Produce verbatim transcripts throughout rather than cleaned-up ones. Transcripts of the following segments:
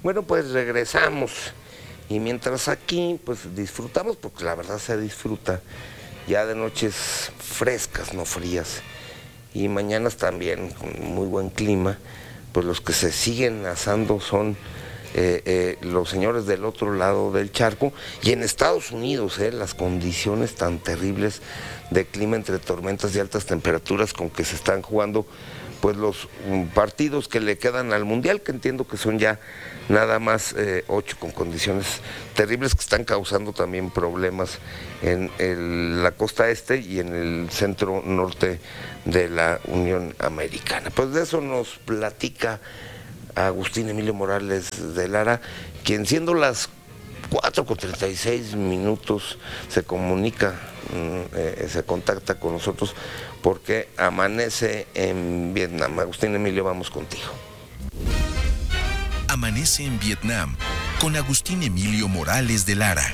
Bueno, pues regresamos y mientras aquí pues disfrutamos, porque la verdad se disfruta ya de noches frescas, no frías, y mañanas también con muy buen clima, pues los que se siguen asando son eh, eh, los señores del otro lado del charco, y en Estados Unidos eh, las condiciones tan terribles de clima entre tormentas y altas temperaturas con que se están jugando pues los um, partidos que le quedan al Mundial, que entiendo que son ya nada más eh, ocho, con condiciones terribles que están causando también problemas en el, la costa este y en el centro norte de la Unión Americana. Pues de eso nos platica Agustín Emilio Morales de Lara, quien siendo las cuatro con treinta y seis minutos se comunica, eh, se contacta con nosotros porque amanece en Vietnam. Agustín Emilio, vamos contigo. Amanece en Vietnam con Agustín Emilio Morales de Lara.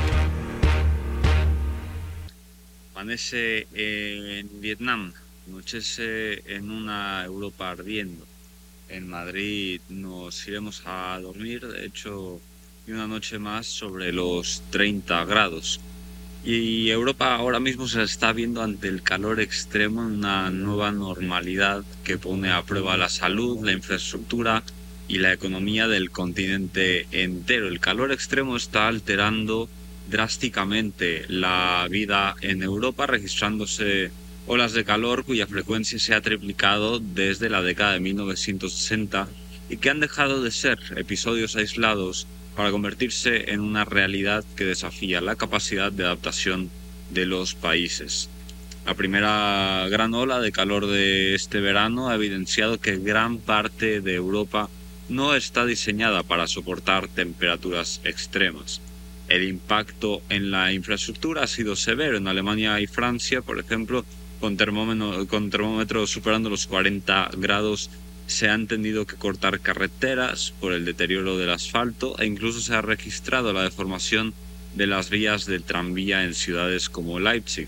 Amanece en Vietnam, anochece en una Europa ardiendo. En Madrid nos iremos a dormir, de hecho, y una noche más sobre los treinta grados. Y Europa ahora mismo se está viendo ante el calor extremo en una nueva normalidad que pone a prueba la salud, la infraestructura y la economía del continente entero. El calor extremo está alterando drásticamente la vida en Europa, registrándose olas de calor cuya frecuencia se ha triplicado desde la década de mil novecientos sesenta y que han dejado de ser episodios aislados para convertirse en una realidad que desafía la capacidad de adaptación de los países. La primera gran ola de calor de este verano ha evidenciado que gran parte de Europa no está diseñada para soportar temperaturas extremas. El impacto en la infraestructura ha sido severo. En Alemania y Francia, por ejemplo, con termómetros, con termómetros superando los cuarenta grados, se han tenido que cortar carreteras por el deterioro del asfalto e incluso se ha registrado la deformación de las vías del tranvía en ciudades como Leipzig.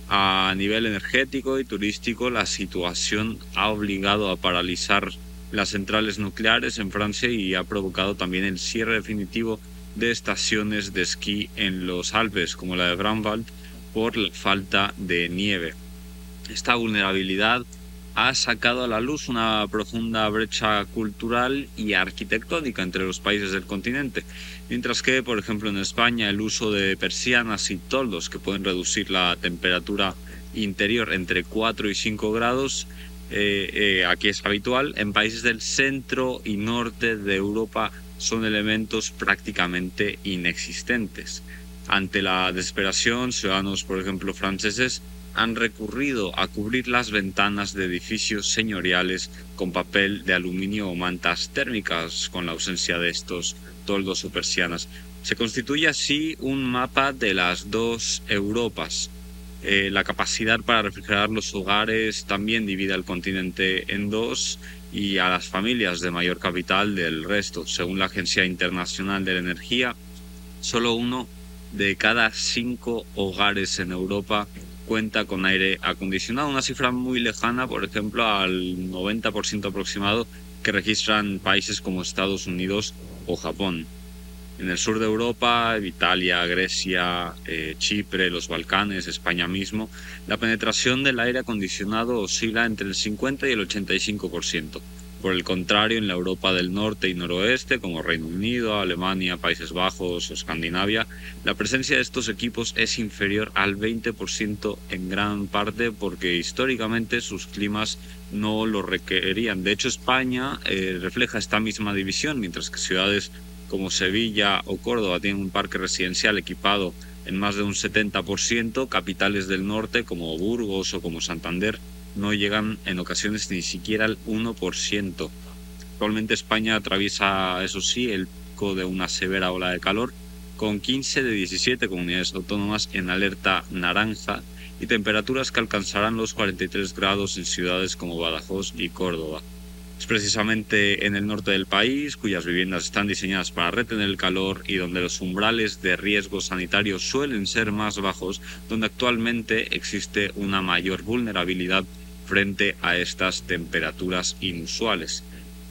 A nivel energético y turístico, la situación ha obligado a paralizar las centrales nucleares en Francia y ha provocado también el cierre definitivo de estaciones de esquí en los Alpes, como la de Bramwald, por la falta de nieve. Esta vulnerabilidad ha sacado a la luz una profunda brecha cultural y arquitectónica entre los países del continente, mientras que, por ejemplo, en España el uso de persianas y toldos que pueden reducir la temperatura interior entre cuatro y cinco grados, eh, eh, aquí es habitual. En países del centro y norte de Europa son elementos prácticamente inexistentes. Ante la desesperación, ciudadanos, por ejemplo, franceses, han recurrido a cubrir las ventanas de edificios señoriales con papel de aluminio o mantas térmicas con la ausencia de estos toldos o persianas. Se constituye así un mapa de las dos Europas. Eh, la capacidad para refrigerar los hogares también divide al continente en dos y a las familias de mayor capital del resto. Según la Agencia Internacional de la Energía, solo uno de cada cinco hogares en Europa cuenta con aire acondicionado, una cifra muy lejana, por ejemplo, al noventa por ciento aproximado que registran países como Estados Unidos o Japón. En el sur de Europa, Italia, Grecia, eh, Chipre, los Balcanes, España mismo, la penetración del aire acondicionado oscila entre el cincuenta y el ochenta y cinco por ciento. Por el contrario, en la Europa del norte y noroeste, como Reino Unido, Alemania, Países Bajos o Escandinavia, la presencia de estos equipos es inferior al veinte por ciento, en gran parte porque históricamente sus climas no lo requerían. De hecho, España eh, refleja esta misma división, mientras que ciudades como Sevilla o Córdoba tienen un parque residencial equipado en más de un setenta por ciento, capitales del norte como Burgos o como Santander no llegan en ocasiones ni siquiera al uno por ciento. Actualmente España atraviesa, eso sí, el pico de una severa ola de calor, con quince de diecisiete comunidades autónomas en alerta naranja y temperaturas que alcanzarán los cuarenta y tres grados en ciudades como Badajoz y Córdoba. Es precisamente en el norte del país, cuyas viviendas están diseñadas para retener el calor y donde los umbrales de riesgo sanitario suelen ser más bajos, donde actualmente existe una mayor vulnerabilidad frente a estas temperaturas inusuales.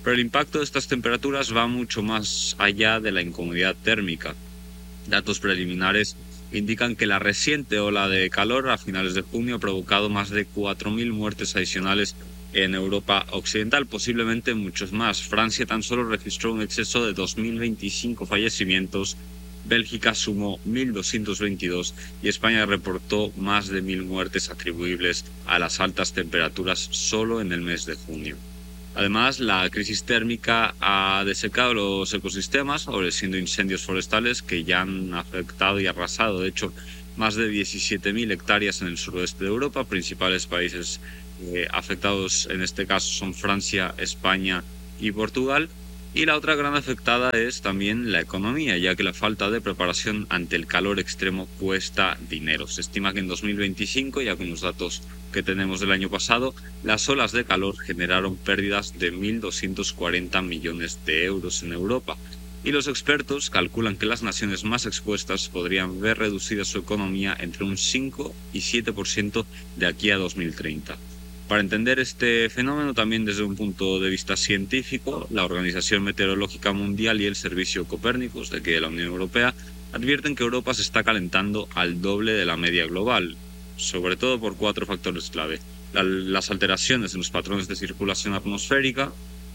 Pero el impacto de estas temperaturas va mucho más allá de la incomodidad térmica. Datos preliminares indican que la reciente ola de calor a finales de junio ha provocado más de cuatro mil muertes adicionales en Europa Occidental, posiblemente muchos más. Francia tan solo registró un exceso de dos mil veinticinco fallecimientos, Bélgica sumó mil doscientos veintidós y España reportó más de mil muertes atribuibles a las altas temperaturas solo en el mes de junio. Además, la crisis térmica ha desecado los ecosistemas, favoreciendo incendios forestales que ya han afectado y arrasado, de hecho, más de diecisiete mil hectáreas en el suroeste de Europa. Principales países eh, afectados en este caso son Francia, España y Portugal. Y la otra gran afectada es también la economía, ya que la falta de preparación ante el calor extremo cuesta dinero. Se estima que en dos mil veinticinco, ya con los datos que tenemos del año pasado, las olas de calor generaron pérdidas de mil doscientos cuarenta millones de euros en Europa. Y los expertos calculan que las naciones más expuestas podrían ver reducida su economía entre un cinco y siete por ciento de aquí a dos mil treinta. Para entender este fenómeno también desde un punto de vista científico, la Organización Meteorológica Mundial y el Servicio Copérnicus de aquí de la Unión Europea advierten que Europa se está calentando al doble de la media global, sobre todo por cuatro factores clave: la, las alteraciones en los patrones de circulación atmosférica,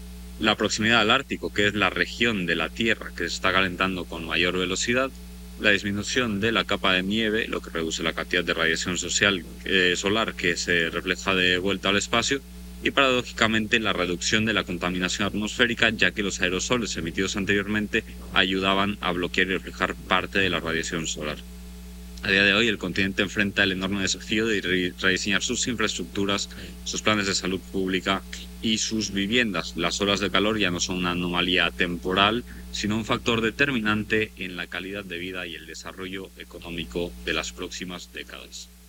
la proximidad al Ártico, que es la región de la Tierra que se está calentando con mayor velocidad, la disminución de la capa de nieve, lo que reduce la cantidad de radiación social, eh, solar que se refleja de vuelta al espacio, y paradójicamente la reducción de la contaminación atmosférica, ya que los aerosoles emitidos anteriormente ayudaban a bloquear y reflejar parte de la radiación solar. A día de hoy, el continente enfrenta el enorme desafío de rediseñar sus infraestructuras, sus planes de salud pública y sus viviendas. Las olas de calor ya no son una anomalía temporal, sino un factor determinante en la calidad de vida y el desarrollo económico de las próximas décadas.